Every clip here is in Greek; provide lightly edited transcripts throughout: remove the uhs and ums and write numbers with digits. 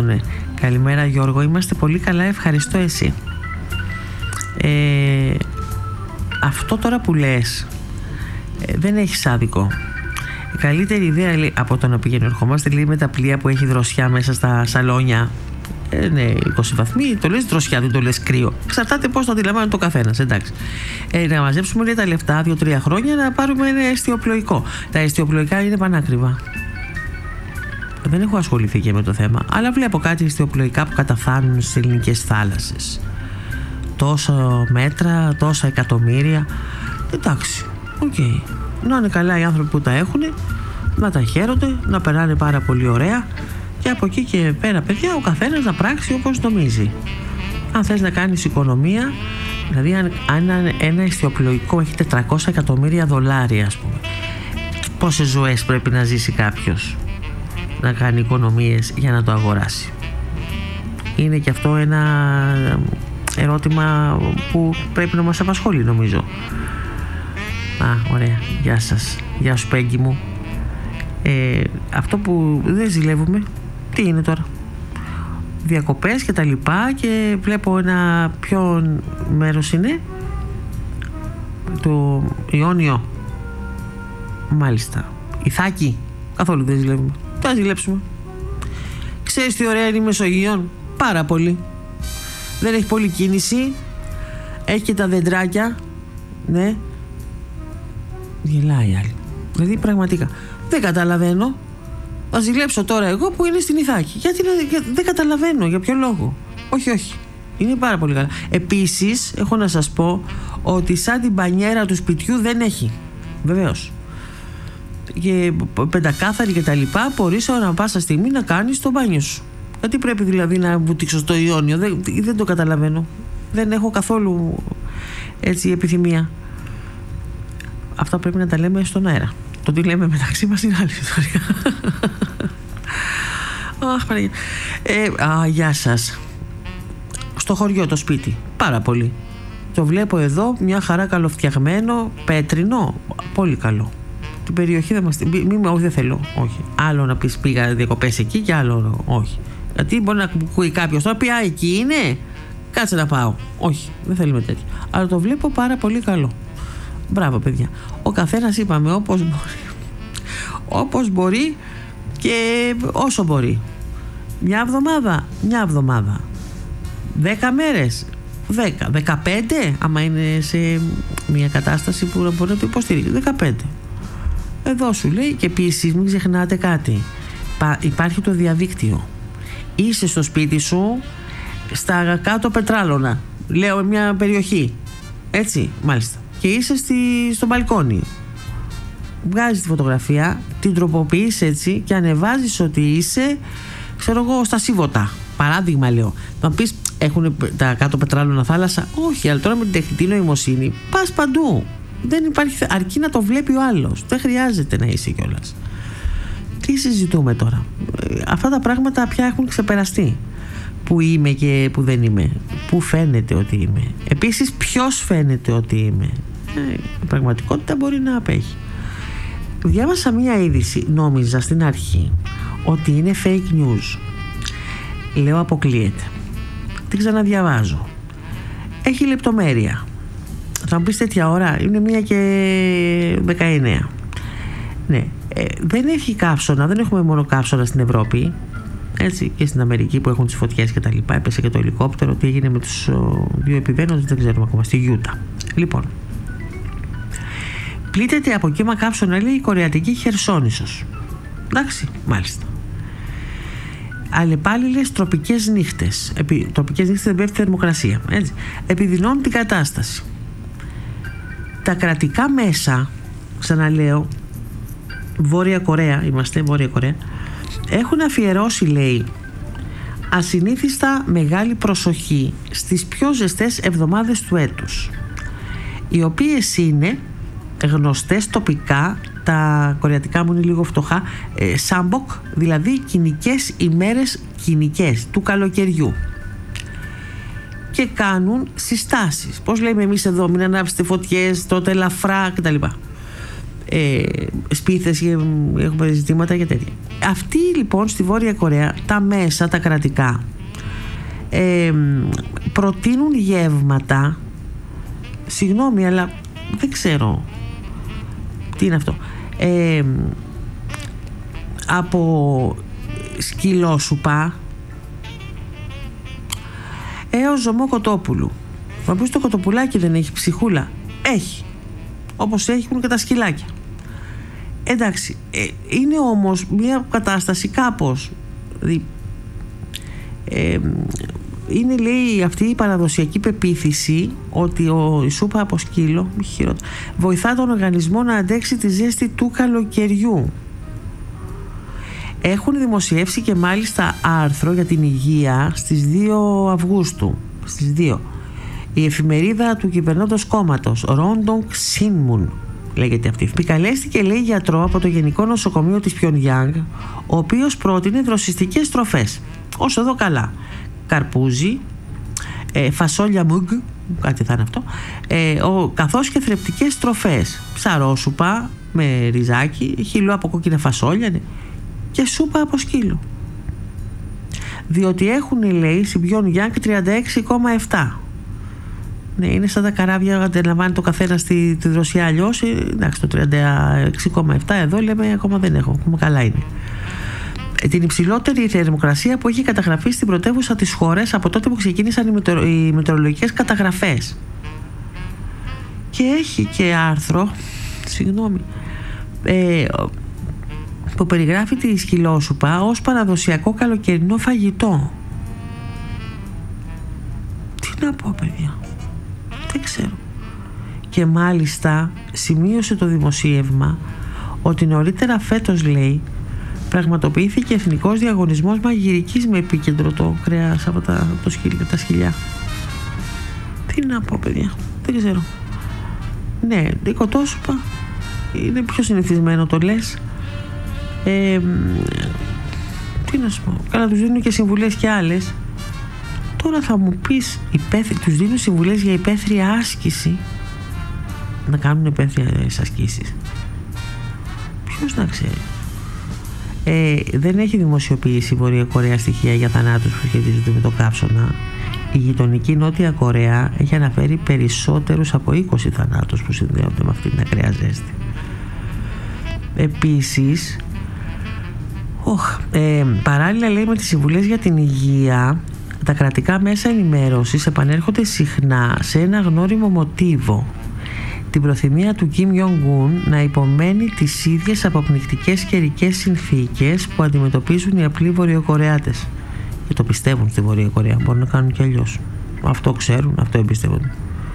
στέλνουνε. Καλημέρα Γιώργο, είμαστε πολύ καλά, ευχαριστώ, εσύ. Αυτό τώρα που λες δεν έχεις άδικο. Η καλύτερη ιδέα, λέει, από το να πηγαίνει ερχόμαστε, λέει, με τα πλοία που έχει δροσιά μέσα στα σαλόνια. Ναι, 20 βαθμοί, το λες δροσιά, δεν το λες κρύο. Εξαρτάται πώς το αντιλαμβάνεται το καθένας, εντάξει. Να μαζέψουμε, λέει, τα λεφτά 2-3 χρόνια να πάρουμε ένα εστιοπλοϊκό. Τα εστιοπλοϊκά είναι πανάκριβα. Δεν έχω ασχοληθεί και με το θέμα, αλλά βλέπω κάτι εστιοπλοϊκά που καταφθάνουν στις ελληνικές θάλασσες. Τόσα μέτρα, τόσα εκατομμύρια. Εντάξει, οκ. Να είναι καλά οι άνθρωποι που τα έχουν, να τα χαίρονται, να περνάνε πάρα πολύ ωραία. Και από εκεί και πέρα, παιδιά, ο καθένας να πράξει όπως νομίζει. Αν θες να κάνεις οικονομία, δηλαδή αν ένα εστιοπλοϊκό έχει 400 εκατομμύρια δολάρια, ας πούμε, πόσες ζωές πρέπει να ζήσει κάποιος να κάνει οικονομίες για να το αγοράσει? Είναι και αυτό ένα ερώτημα που πρέπει να μας απασχολεί, νομίζω. Ωραία, γεια σας. Γεια σου, Πέγγι μου. Αυτό που δεν ζηλεύουμε, τι είναι τώρα? Διακοπές και τα λοιπά, και βλέπω ένα, ποιο μέρος είναι? Το Ιόνιο. Μάλιστα. Ιθάκη. Καθόλου δεν ζηλεύουμε. Θα ζηλέψουμε. Ξέρεις τι ωραία είναι η Μεσογείων? Πάρα πολύ. Δεν έχει πολύ κίνηση. Έχει και τα δεντράκια. Ναι. Γελάει άλλη. Δηλαδή πραγματικά δεν καταλαβαίνω. Θα ζηλέψω τώρα εγώ που είναι στην Ιθάκη. Γιατί δεν καταλαβαίνω για ποιο λόγο. Όχι. Είναι πάρα πολύ καλά. Επίσης έχω να σας πω ότι σαν την μπανιέρα του σπιτιού δεν έχει. Βεβαίως. Και πεντακάθαρη και τα λοιπά, μπορείς να πάσα στιγμή να κάνεις το μπάνιο σου. Γιατί πρέπει δηλαδή να βουτήξω στο Ιόνιο? Δεν το καταλαβαίνω. Δεν έχω καθόλου έτσι επιθυμία. Αυτά πρέπει να τα λέμε στον αέρα. Το τι λέμε μεταξύ μας είναι άλλη ιστορία. Γεια σας. Στο χωριό το σπίτι, πάρα πολύ. Το βλέπω εδώ, μια χαρά καλοφτιαγμένο, πέτρινο, πολύ καλό. Την περιοχή δεν μας... όχι, δεν θέλω, όχι. Άλλο να πεις πήγα διακοπές εκεί και άλλο όχι. Γιατί μπορεί να ακούει κάποιος τώρα, πει εκεί είναι, κάτσε να πάω. Όχι, δεν θέλουμε τέτοιο. Αλλά το βλέπω πάρα πολύ καλό. Μπράβο, παιδιά. Ο καθένας, είπαμε, όπως μπορεί. Όπως μπορεί και όσο μπορεί. Μια εβδομάδα. 10 μέρες. 15, άμα είναι σε μια κατάσταση που μπορεί να το υποστηρίξει. 15. Εδώ σου λέει. Και επίσης μην ξεχνάτε κάτι. Υπάρχει το διαδίκτυο. Είσαι στο σπίτι σου, στα κάτω Πετράλωνα, λέω μια περιοχή, έτσι, μάλιστα, και είσαι στο μπαλκόνι. Βγάζεις τη φωτογραφία, την τροποποιείς έτσι και ανεβάζεις ότι είσαι, ξέρω εγώ, στα Σίβωτα. Παράδειγμα λέω. Να πεις, έχουν τα κάτω Πετράλωνα θάλασσα? Όχι, αλλά τώρα με την τεχνητή νοημοσύνη πας παντού. Δεν υπάρχει, αρκεί να το βλέπει ο άλλος. Δεν χρειάζεται να είσαι κιόλας. Τι συζητούμε τώρα? Αυτά τα πράγματα πια έχουν ξεπεραστεί. Που είμαι και που δεν είμαι. Που φαίνεται ότι είμαι. Επίσης, ποιος φαίνεται ότι είμαι. Η πραγματικότητα μπορεί να απέχει. Διάβασα μία είδηση, νόμιζα στην αρχή ότι είναι fake news. Λέω αποκλείεται. Την ξαναδιαβάζω. Έχει λεπτομέρεια. Θα μου πεις τέτοια ώρα, είναι 1:19. Ναι, δεν έχει καύσωνα, δεν έχουμε μόνο καύσωνα στην Ευρώπη. Έτσι, και στην Αμερική που έχουν τις φωτιές και τα λοιπά. Έπεσε και το ελικόπτερο. Τι έγινε με τους 2 επιβαίνοντες δεν ξέρουμε ακόμα. Στη Γιούτα. Λοιπόν, πλήττεται από κύμα καύσωνα, λέει, η Κορεατική Χερσόνησος. Εντάξει, μάλιστα. Αλλεπάλληλες τροπικές νύχτες. Τροπικές νύχτες δεν πέφτει θερμοκρασία. Έτσι. Επιδεινώνουν την κατάσταση. Τα κρατικά μέσα, ξαναλέω, Βόρεια Κορέα, είμαστε Βόρεια Κορέα, έχουν αφιερώσει, λέει, ασυνήθιστα μεγάλη προσοχή στις πιο ζεστές εβδομάδες του έτους, οι οποίες είναι γνωστές τοπικά, τα κορεατικά μου είναι λίγο φτωχά, σάμποκ, δηλαδή κοινικές ημέρες, κοινικές του καλοκαιριού, και κάνουν συστάσεις. Πώς λέμε εμείς εδώ, μην ανάψετε φωτιές, τότε ελαφρά κτλ. σπίθες, έχουμε ζητήματα για τέτοια. Αυτοί λοιπόν στη Βόρεια Κορέα, τα μέσα, τα κρατικά, προτείνουν γεύματα, συγγνώμη αλλά δεν ξέρω τι είναι αυτό, από σκυλόσουπα έως ζωμό κοτόπουλου. Θα πεις το κοτοπουλάκι δεν έχει ψυχούλα? Έχει, όπως έχουν και τα σκυλάκια. Εντάξει, είναι όμως μια κατάσταση κάπως είναι, λέει, αυτή η παραδοσιακή πεποίθηση ότι η σούπα από σκύλο βοηθά τον οργανισμό να αντέξει τη ζέστη του καλοκαιριού. Έχουν δημοσιεύσει και μάλιστα άρθρο για την υγεία στις 2 Αυγούστου, στις 2, η εφημερίδα του κυβερνώντος κόμματος Ρόντονγκ Σίνμουν λέγεται αυτή. Επικαλέστηκε, λέει, γιατρό από το Γενικό Νοσοκομείο της Πιονγκιάνγκ, ο οποίος πρότεινε δροσιστικές τροφές, όσο εδώ καλά, καρπούζι, φασόλια μουγκ, κάτι θα είναι αυτό, καθώς και θρεπτικές τροφές, ψαρόσουπα με ριζάκι, χυλό από κόκκινα φασόλια, ναι, και σούπα από σκύλο, διότι έχουν, λέει, στην Πιονγκιάνγκ 36,7. Ναι, είναι σαν τα καράβια, αντιλαμβάνει το καθένα στη δροσιά, αλλιώς εντάξει, το 36,7 εδώ λέμε ακόμα δεν έχω, ακόμα καλά είναι. Την υψηλότερη θερμοκρασία που έχει καταγραφεί στην πρωτεύουσα της χώρας από τότε που ξεκίνησαν οι μετεωρολογικές καταγραφές. Και έχει και άρθρο, συγγνώμη, που περιγράφει τη σκυλόσουπα ως παραδοσιακό καλοκαιρινό φαγητό. Τι να πω, παιδιά, δεν ξέρω. Και μάλιστα σημείωσε το δημοσίευμα ότι νωρίτερα φέτος, λέει, πραγματοποιήθηκε εθνικός διαγωνισμός μαγειρικής με επίκεντρο το κρέας από τα σκυλιά. Τι να πω, παιδιά, δεν ξέρω. Ναι, η κοτόσουπα είναι πιο συνηθισμένο, το λες. Τι να σου πω, καλά, τους δίνουν και συμβουλές και άλλες. Τώρα θα μου πεις, τους δίνουν συμβουλές για υπαίθρια άσκηση, να κάνουν υπαίθριες ασκήσεις. Ποιος να ξέρει. Δεν έχει δημοσιοποιήσει η Βόρεια Κορέα στοιχεία για θανάτους που σχετίζονται με το καύσωνα. Η γειτονική Νότια Κορέα έχει αναφέρει περισσότερους από 20 θανάτους που συνδέονται με αυτή την ακραία ζέστη. Επίσης, παράλληλα, λέει, με τις συμβουλές για την υγεία, τα κρατικά μέσα ενημέρωσης επανέρχονται συχνά σε ένα γνώριμο μοτίβο: την προθυμία του Κιμ Ιονγκ-ουν να υπομένει τις ίδιες αποπνικτικές καιρικές συνθήκες που αντιμετωπίζουν οι απλοί Βορειοκορεάτες. Και το πιστεύουν στη Βόρεια Κορέα, μπορούν να κάνουν και αλλιώς. Αυτό ξέρουν, αυτό εμπιστεύονται.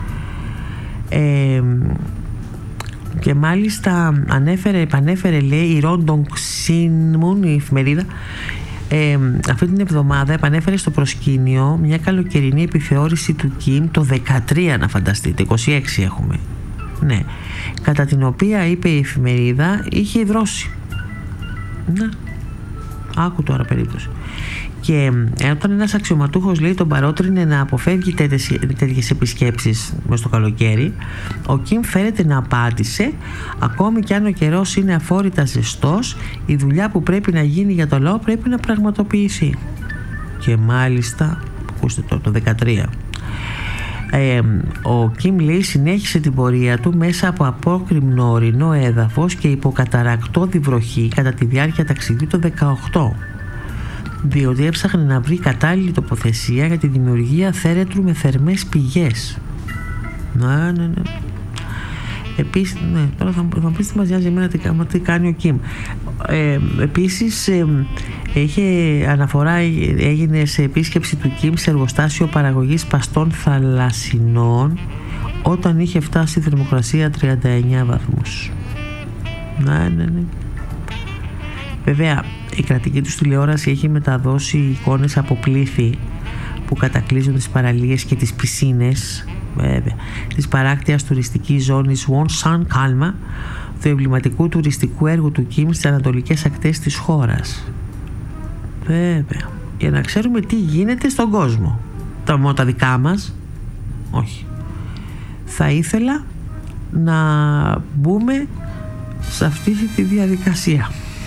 Και μάλιστα επανέφερε, λέει, η Ρόντονγκ Σίνμουν, η εφημερίδα, αυτή την εβδομάδα επανέφερε στο προσκήνιο μια καλοκαιρινή επιθεώρηση του Κιμ το 13, να φανταστείτε, 26 έχουμε. Ναι, κατά την οποία, είπε η εφημερίδα, είχε υδρώσει. Ναι, άκου τώρα περίπτωση. Και όταν ένας αξιωματούχος, λέει, τον παρότρινε να αποφεύγει τέτοιες επισκέψεις μες στο καλοκαίρι, ο Κιμ φέρεται να απάντησε: ακόμη κι αν ο καιρός είναι αφόρητα ζεστός, η δουλειά που πρέπει να γίνει για το λαό πρέπει να πραγματοποιηθεί. Και μάλιστα, ακούστε το 13, ο Κιμ, λέει, συνέχισε την πορεία του μέσα από απόκρημνο ορεινό έδαφος και υποκαταρακτώδη βροχή κατά τη διάρκεια ταξιδιού το 18, διότι έψαχνε να βρει κατάλληλη τοποθεσία για τη δημιουργία θέρετρου με θερμές πηγές. Ναι. Επίσης, ναι, τώρα θα μου πεις τι μας νοιάζει εμένα τι κάνει ο Κιμ. Επίσης, έγινε σε επίσκεψη του Κιμ σε εργοστάσιο παραγωγής παστών θαλασσινών όταν είχε φτάσει η θερμοκρασία 39 βαθμούς. Ναι. Βέβαια, η κρατική τους τηλεόραση έχει μεταδώσει εικόνες από πλήθη που κατακλείζουν τις παραλίες και τις πισίνες, βέβαια, της παράκτειας τουριστικής ζώνης Wonsan Kalma, του εμβληματικού τουριστικού έργου του Κιμ στις ανατολικές ακτές της χώρας. Βέβαια, για να ξέρουμε τι γίνεται στον κόσμο. Τα δικά μας, όχι. Θα ήθελα να μπούμε σε αυτή τη διαδικασία.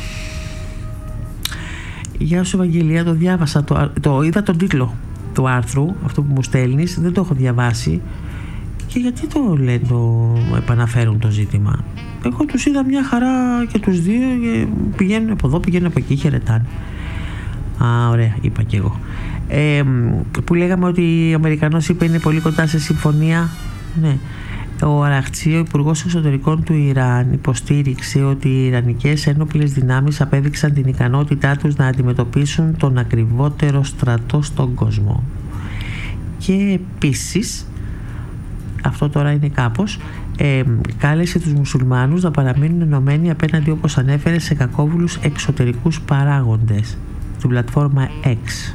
Γεια σου Ευαγγελία, το διάβασα, είδα τον τίτλο του άρθρου, αυτό που μου στέλνεις, δεν το έχω διαβάσει. Και γιατί το λένε, το επαναφέρουν το ζήτημα? Εγώ τους είδα μια χαρά και τους δύο, και πηγαίνουν από εδώ, πηγαίνουν από εκεί, χαιρετάνε. Α, ωραία, είπα κι εγώ. Που λέγαμε ότι ο Αμερικανός είπε είναι πολύ κοντά σε συμφωνία. Ναι. Ο Αραχτσί, ο Υπουργός Εξωτερικών του Ιράν, υποστήριξε ότι οι Ιρανικές ένοπλες δυνάμεις απέδειξαν την ικανότητά τους να αντιμετωπίσουν τον ακριβότερο στρατό στον κόσμο. Και επίσης, αυτό τώρα είναι κάπως, κάλεσε τους μουσουλμάνους να παραμείνουν ενωμένοι απέναντι, όπως ανέφερε, σε κακόβουλους εξωτερικούς παράγοντες, στην πλατφόρμα X.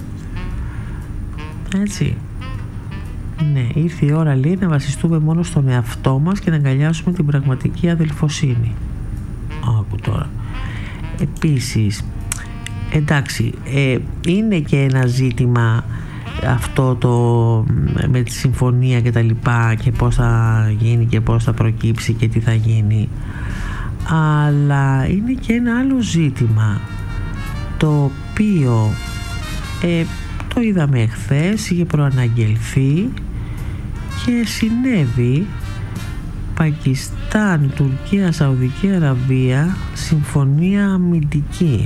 Έτσι. Ναι, ήρθε η ώρα, λέει, να βασιστούμε μόνο στον εαυτό μας και να αγκαλιάσουμε την πραγματική αδελφοσύνη. Άκου τώρα. Επίσης, εντάξει, είναι και ένα ζήτημα αυτό το με τη συμφωνία και τα λοιπά, και πώς θα γίνει και πώς θα προκύψει και τι θα γίνει, αλλά είναι και ένα άλλο ζήτημα το οποίο το είδαμε εχθές, είχε προαναγγελθεί και συνέβη. Πακιστάν, Τουρκία, Σαουδική Αραβία, συμφωνία αμυντική.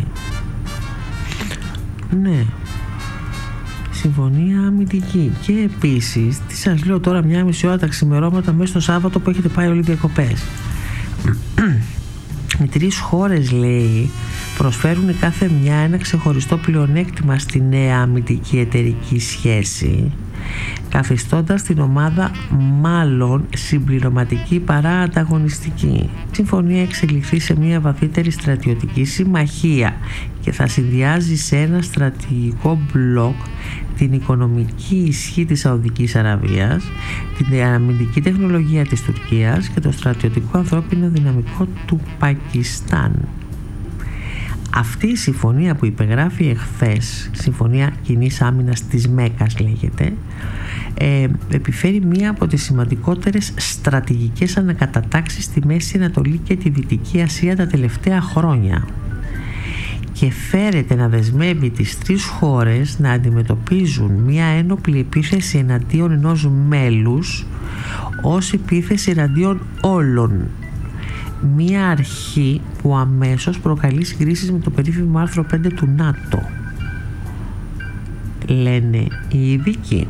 Ναι, συμφωνία αμυντική. Και επίσης, τι σας λέω τώρα, 1,5 ώρα τα ξημερώματα μέσα στο Σάββατο που έχετε πάει όλοι διακοπές. Οι 3 χώρες, λέει, προσφέρουν κάθε μια ένα ξεχωριστό πλεονέκτημα στη νέα αμυντική εταιρική σχέση, καθιστώντας την ομάδα μάλλον συμπληρωματική παρά ανταγωνιστική. Η συμφωνία εξελιχθεί σε μια βαθύτερη στρατιωτική συμμαχία και θα συνδυάζει σε ένα στρατηγικό μπλοκ την οικονομική ισχύ της Σαουδικής Αραβίας, την αμυντική τεχνολογία της Τουρκίας και το στρατιωτικό ανθρώπινο δυναμικό του Πακιστάν. Αυτή η συμφωνία που υπεγράφει εχθές, Συμφωνία Κοινής Άμυνας της Μέκας λέγεται, επιφέρει μία από τις σημαντικότερες στρατηγικές ανακατατάξεις στη Μέση Ανατολή και τη Δυτική Ασία τα τελευταία χρόνια, και φέρεται να δεσμεύει τις 3 χώρες να αντιμετωπίζουν μία ένοπλη επίθεση εναντίον ενός μέλους ως επίθεση εναντίον όλων. Μία αρχή που αμέσως προκαλεί συγκρίσεις με το περίφημο άρθρο 5 του ΝΑΤΟ, λένε οι ειδικοί.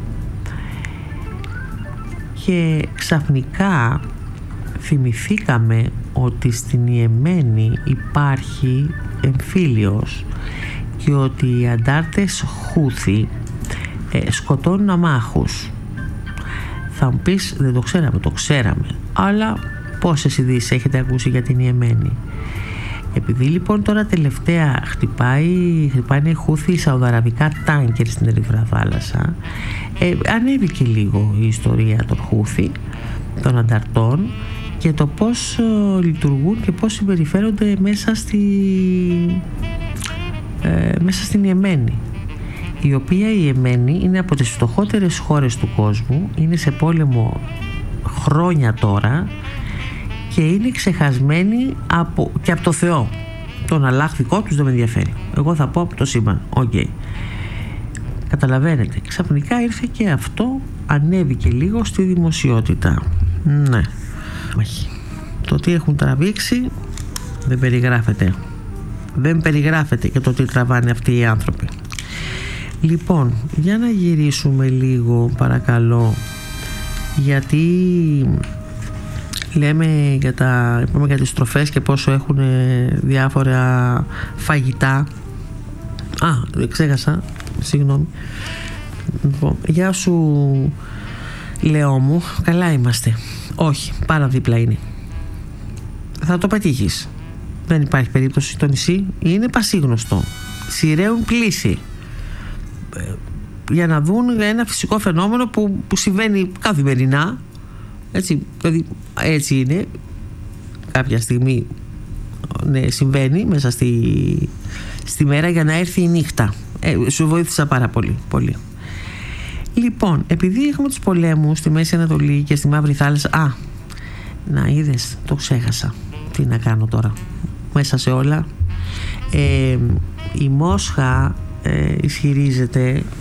Και ξαφνικά θυμηθήκαμε ότι στην Ιεμένη υπάρχει εμφύλιος και ότι οι αντάρτες Χούθι σκοτώνουν αμάχους. Θα μου πεις, δεν το ξέραμε, το ξέραμε, αλλά πόσες ειδήσεις έχετε ακούσει για την Ιεμένη? Επειδή λοιπόν τώρα τελευταία χτυπάνε οι Χούθι σαουδαραβικά τάνκερ στην Ερυθρά Θάλασσα, ανέβηκε λίγο η ιστορία των Χούθι, των ανταρτών, και το πώς λειτουργούν και πώς συμπεριφέρονται μέσα στην Ιεμένη, η οποία η Ιεμένη είναι από τις φτωχότερες χώρες του κόσμου, είναι σε πόλεμο χρόνια τώρα και είναι ξεχασμένοι και από το Θεό. Τον Αλλάχ δικό τους δεν με ενδιαφέρει, εγώ θα πω από το σύμπαν. Καταλαβαίνετε, ξαφνικά ήρθε και αυτό, ανέβηκε λίγο στη δημοσιότητα. Ναι, όχι. Το τι έχουν τραβήξει δεν περιγράφεται. Δεν περιγράφεται και το τι τραβάνε αυτοί οι άνθρωποι. Λοιπόν, για να γυρίσουμε λίγο παρακαλώ, γιατί λέμε για τις τροφές και πόσο έχουν διάφορα φαγητά. Δεν ξέχασα, συγγνώμη. Λοιπόν, γεια σου Λεό μου, καλά είμαστε? Όχι, πάρα δίπλα είναι. Θα το πετύχεις. Δεν υπάρχει περίπτωση. Το νησί είναι πασίγνωστο. Σειραίουν πλήση για να δουν ένα φυσικό φαινόμενο που συμβαίνει καθημερινά. Έτσι, δηλαδή, έτσι είναι. Κάποια στιγμή συμβαίνει μέσα στη μέρα για να έρθει η νύχτα. Σου βοήθησα πάρα πολύ, πολύ. Λοιπόν, επειδή έχουμε τους πολέμους στη Μέση Ανατολή και στη Μαύρη Θάλασσα, να είδες, το ξέχασα. Τι να κάνω τώρα μέσα σε όλα. Η Μόσχα ισχυρίζεται